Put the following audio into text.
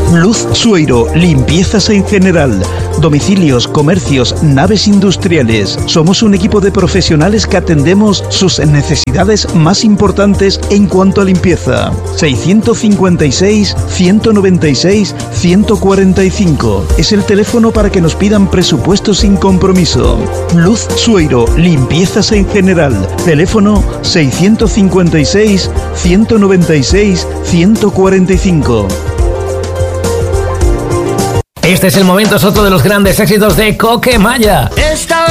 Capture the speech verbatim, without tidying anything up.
Luz Sueiro, limpiezas en general. Domicilios, comercios, naves industriales. Somos un equipo de profesionales que atendemos sus necesidades más importantes en cuanto a limpieza. seiscientos cincuenta y seis, ciento noventa y seis, ciento cuarenta y cinco. Es el teléfono para que nos pidan presupuestos sin compromiso. Luz Sueiro, limpiezas en general. Teléfono seiscientos cincuenta y seis, ciento noventa y seis, ciento cuarenta y cinco. Este es el momento, es otro de los grandes éxitos de Coquemaya. Esta